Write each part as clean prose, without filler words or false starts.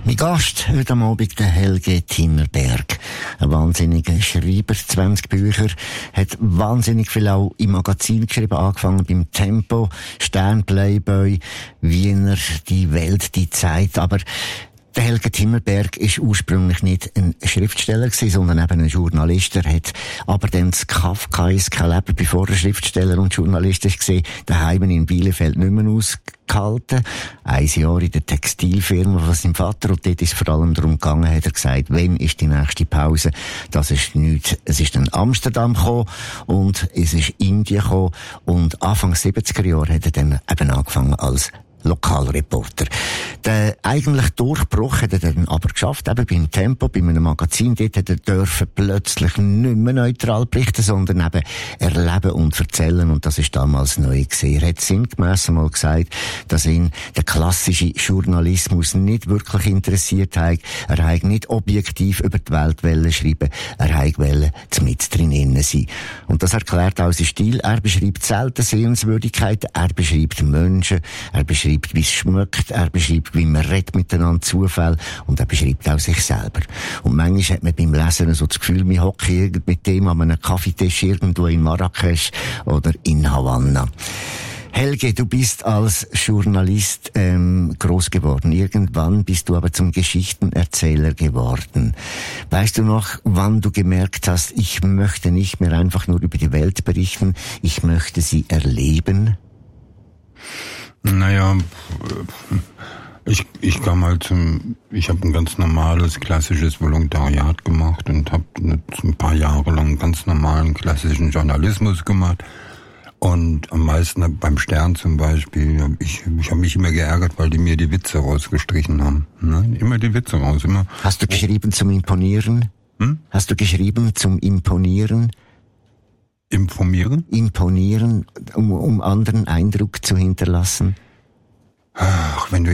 Mein Gast heute am Abend, der Helge Timmerberg. Ein wahnsinniger Schreiber, 20 Bücher, hat wahnsinnig viel auch im Magazin geschrieben, angefangen beim Tempo, Stern, Playboy, Wiener, Die Welt, Die Zeit, aber der Helge Timmerberg ist ursprünglich nicht ein Schriftsteller gewesen, sondern eben ein Journalist. Er hat aber dann das Kafkaeske Leben, bevor er Schriftsteller und Journalist war, daheim in Bielefeld nicht mehr ausgehalten. 1 Jahr in der Textilfirma von seinem Vater, und dort ist es vor allem darum gegangen, hat er gesagt, wann ist die nächste Pause? Das ist nichts. Es ist dann Amsterdam gekommen und es ist Indien gekommen, und Anfang 70er Jahre hat er dann eben angefangen als Lokalreporter. Der eigentlich Durchbruch hat er dann aber geschafft, eben beim Tempo, bei einem Magazin. Dort hat er dürfen plötzlich nicht mehr neutral berichten, sondern eben erleben und erzählen, und das ist damals neu gewesen. Er hat sinngemäss einmal gesagt, dass ihn der klassische Journalismus nicht wirklich interessiert hat. Er hat nicht objektiv über die Welt schreiben, er wollte mit drinnen sein. Und das erklärt auch seinen Stil. Er beschreibt selten Sehenswürdigkeiten, er beschreibt Menschen, er beschreibt, wie es schmeckt, er beschreibt, wie man redet miteinander, Zufall, und er beschreibt auch sich selber. Und manchmal hat man beim Lesen so das Gefühl, man hockt mit dem an einem Kaffeetisch irgendwo in Marrakesch oder in Havanna. Helge, du bist als Journalist groß geworden. Irgendwann bist du aber zum Geschichtenerzähler geworden. Weißt du noch, wann du gemerkt hast, ich möchte nicht mehr einfach nur über die Welt berichten, ich möchte sie erleben? Naja, ich kam halt ich habe ein ganz normales, klassisches Volontariat gemacht und habe ein paar Jahre lang ganz normalen, klassischen Journalismus gemacht. Und am meisten beim Stern zum Beispiel, ich habe mich immer geärgert, weil die mir die Witze rausgestrichen haben. Nein, immer die Witze raus, immer. Hast du geschrieben zum Imponieren? Hast du geschrieben zum Imponieren? Imponieren, um anderen Eindruck zu hinterlassen? Ach, wenn du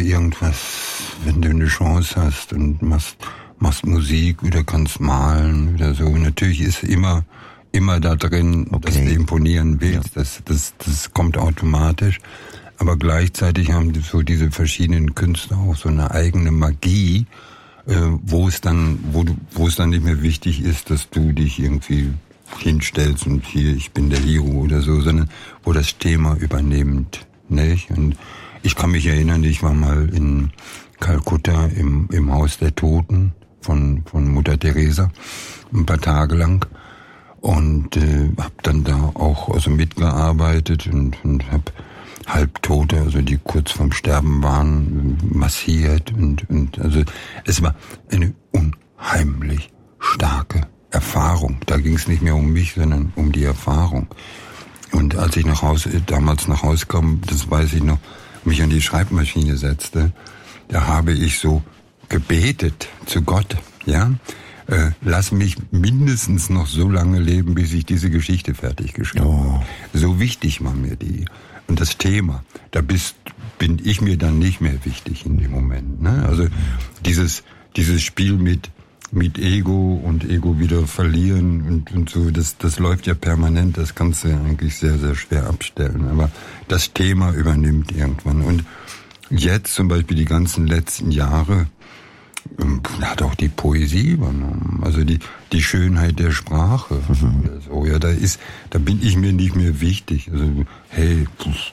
eine Chance hast und machst Musik oder kannst malen oder so, natürlich ist immer da drin, dass du imponieren willst, ja. Das kommt automatisch, aber gleichzeitig haben so diese verschiedenen Künstler auch so eine eigene Magie, wo es dann nicht mehr wichtig ist, dass du dich irgendwie hinstellst und hier, ich bin der Hero oder so, sondern wo das Thema übernimmt, nicht? Und ich kann mich erinnern, ich war mal in Kalkutta im Haus der Toten von Mutter Teresa ein paar Tage lang und habe dann da auch also mitgearbeitet und habe Halbtote, also die kurz vorm Sterben waren, massiert und also es war eine unheimlich starke Erfahrung. Da ging es nicht mehr um mich, sondern um die Erfahrung. Und als ich damals nach Hause kam, das weiß ich noch, mich an die Schreibmaschine setzte, da habe ich so gebetet zu Gott, ja, lass mich mindestens noch so lange leben, bis ich diese Geschichte fertig geschrieben habe. So wichtig war mir die. Und das Thema, da bin ich mir dann nicht mehr wichtig in dem Moment, ne? Also dieses Spiel mit Ego und Ego wieder verlieren und so, das läuft ja permanent, das kannst du ja eigentlich sehr, sehr schwer abstellen. Aber das Thema übernimmt irgendwann. Und jetzt zum Beispiel die ganzen letzten Jahre hat auch die Poesie übernommen. Also die Schönheit der Sprache. Oder so. Ja, da bin ich mir nicht mehr wichtig. Also, hey,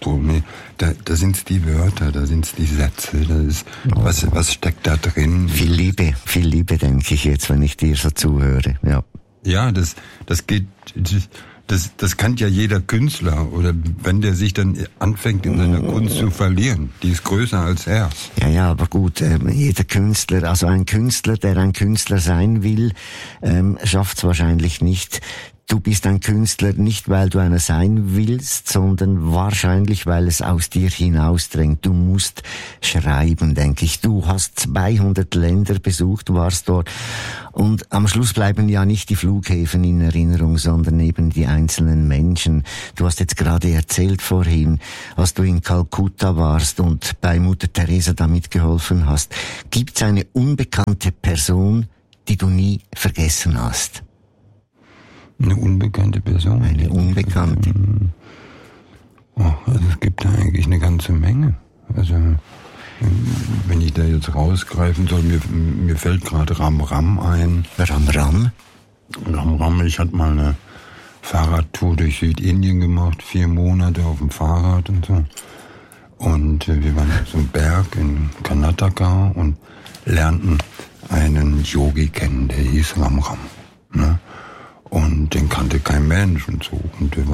da sind's die Wörter, da sind's die Sätze, da ist, was steckt da drin? Viel Liebe, denke ich jetzt, wenn ich dir so zuhöre, ja. Ja, das geht, das kann ja jeder Künstler, oder wenn der sich dann anfängt in seiner Kunst zu verlieren, die ist größer als er. Ja, aber gut, jeder Künstler, also ein Künstler, der ein Künstler sein will, schafft es wahrscheinlich nicht. Du bist ein Künstler nicht, weil du einer sein willst, sondern wahrscheinlich, weil es aus dir hinausdrängt. Du musst schreiben, denke ich. Du hast 200 Länder besucht, du warst dort. Und am Schluss bleiben ja nicht die Flughäfen in Erinnerung, sondern eben die einzelnen Menschen. Du hast jetzt gerade erzählt vorhin, als du in Kalkutta warst und bei Mutter Teresa da mitgeholfen hast. Gibt's eine unbekannte Person, die du nie vergessen hast? Eine unbekannte Person? Eine unbekannte. Also es gibt da eigentlich eine ganze Menge. Also wenn ich da jetzt rausgreifen soll. Mir fällt gerade Ram Ram ein. Ram Ram? Ram Ram, ich hatte mal eine Fahrradtour durch Südindien gemacht, 4 Monate auf dem Fahrrad und so. Und wir waren auf so einem Berg in Karnataka und lernten einen Yogi kennen, der hieß Ram Ram. Ne? Und den kannte kein Mensch und so. Und der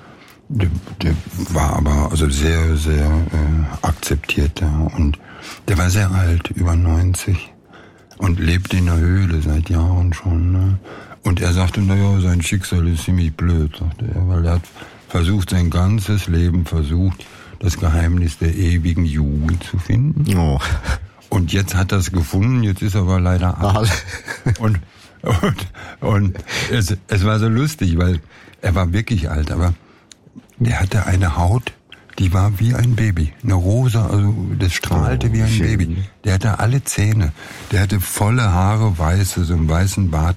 war aber also sehr, sehr akzeptiert da. Und der war sehr alt, über 90. Und lebte in der Höhle seit Jahren schon. Ne? Und er sagte, naja, sein Schicksal ist ziemlich blöd, sagte er, weil er hat sein ganzes Leben versucht, das Geheimnis der ewigen Jugend zu finden. Oh. Und jetzt hat er es gefunden, jetzt ist er aber leider alt. Und es war so lustig, weil er war wirklich alt, aber der hatte eine Haut, die war wie ein Baby. Eine rosa, also das strahlte wie ein schön. Baby. Der hatte alle Zähne. Der hatte volle Haare, weiße, so einen weißen Bart.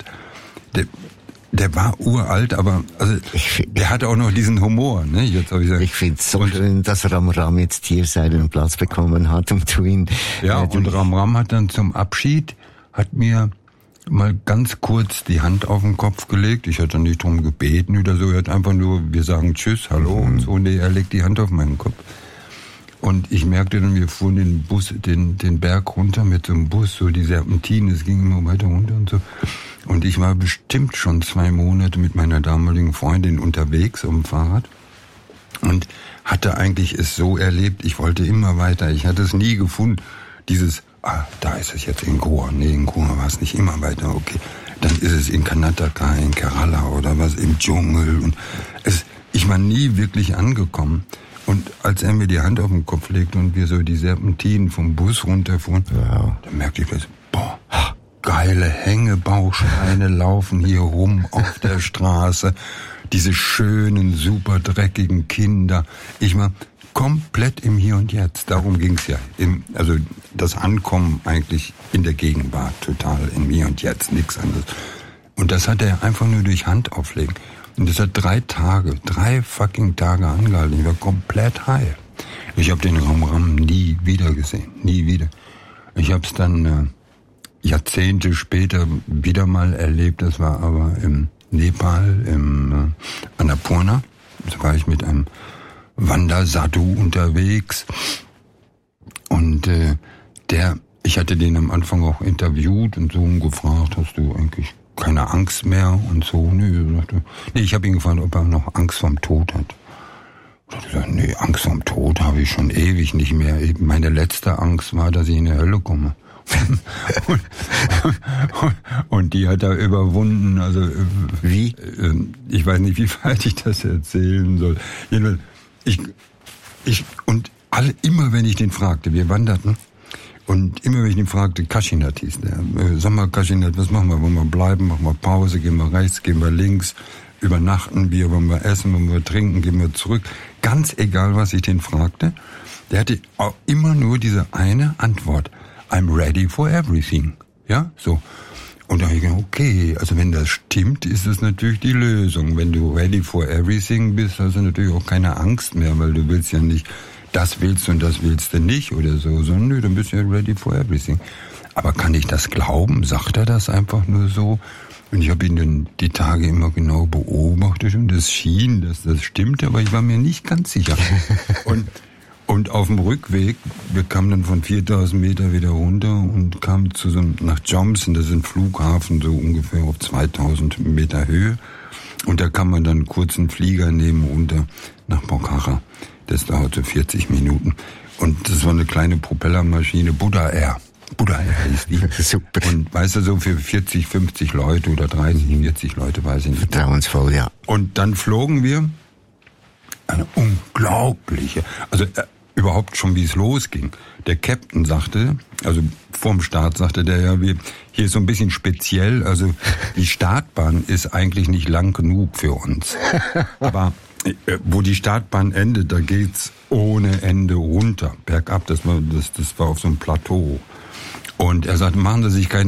Der war uralt, aber also der hatte auch noch diesen Humor. Ne? Jetzt hab ich finde es so schön, dass Ram Ram jetzt hier seinen Platz bekommen hat, um zu ihn... Ja, und Ram Ram hat dann zum Abschied, hat mir mal ganz kurz die Hand auf den Kopf gelegt. Ich hatte nicht drum gebeten oder so. Er hat einfach nur, wir sagen Tschüss, Hallo und so. Nee, er legt die Hand auf meinen Kopf. Und ich merkte dann, wir fuhren den Berg runter mit so einem Bus, so die Serpentinen, es ging immer weiter runter und so. Und ich war bestimmt schon 2 Monate mit meiner damaligen Freundin unterwegs auf dem Fahrrad und hatte eigentlich es so erlebt, ich wollte immer weiter. Ich hatte es nie gefunden, da ist es jetzt in Goa. Nee, in Goa war es nicht, immer weiter, okay. Dann ist es in Karnataka, in Kerala oder was, im Dschungel. Und ich war nie wirklich angekommen. Und als er mir die Hand auf den Kopf legte und wir so die Serpentinen vom Bus runterfuhren, dann merkte ich plötzlich, geile Hängebausteine laufen hier rum auf der Straße. Diese schönen, super dreckigen Kinder. Ich war komplett im Hier und Jetzt. Darum ging's ja. Also das Ankommen eigentlich in der Gegenwart, total im Hier und Jetzt, nichts anderes. Und das hat er einfach nur durch Hand auflegen. Und das hat 3 fucking Tage angehalten. Ich war komplett high. Ich habe den Ram Ram nie wieder gesehen. Nie wieder. Ich habe es dann Jahrzehnte später wieder mal erlebt. Das war aber im Nepal, im Annapurna. Da war ich mit einem Wandersadhu unterwegs. Und ich hatte den am Anfang auch interviewt und so gefragt, hast du eigentlich keine Angst mehr und so? Nee, ich habe ihn gefragt, ob er noch Angst vorm Tod hat. Ich habe gesagt, nee, Angst vorm Tod habe ich schon ewig nicht mehr. Meine letzte Angst war, dass ich in die Hölle komme. und die hat er überwunden. Also wie? Ich weiß nicht, wie weit ich das erzählen soll. Jedenfalls, immer wenn ich den fragte, wir wanderten, und immer wenn ich ihn fragte, Kaschinath hieß der, sag mal Kaschinath, was machen wir? Wollen wir bleiben, machen wir Pause, gehen wir rechts, gehen wir links, übernachten wir, wollen wir essen, wollen wir trinken, gehen wir zurück. Ganz egal, was ich den fragte, der hatte auch immer nur diese eine Antwort. I'm ready for everything. Ja, so. Und da habe ich gedacht, okay, also wenn das stimmt, ist das natürlich die Lösung. Wenn du ready for everything bist, hast du natürlich auch keine Angst mehr, weil du willst ja nicht, das willst du und das willst du nicht oder so, sondern nö, dann bist du ja ready for everything. Aber kann ich das glauben? Sagt er das einfach nur so? Und ich habe ihn dann die Tage immer genau beobachtet und es schien, dass das stimmte, aber ich war mir nicht ganz sicher. Und auf dem Rückweg, wir kamen dann von 4000 Meter wieder runter und kamen nach Johnson, das ist ein Flughafen, so ungefähr auf 2000 Meter Höhe. Und da kann man dann kurz einen Flieger nehmen runter nach Pokhara. Das dauert so 40 Minuten. Und das war eine kleine Propellermaschine, Buddha Air. Buddha Air hieß die. Super. Und weißt du, so für 40, 50 Leute oder 30, 40 Leute, weiß ich nicht. Vertrauensvoll, ja. Und dann flogen wir eine unglaubliche, also überhaupt schon, wie es losging. Der Captain sagte, also vorm Start sagte der ja, hier ist so ein bisschen speziell, also die Startbahn ist eigentlich nicht lang genug für uns. Aber wo die Startbahn endet, da geht's ohne Ende runter, bergab, das war auf so einem Plateau. Und er sagte, machen Sie sich keine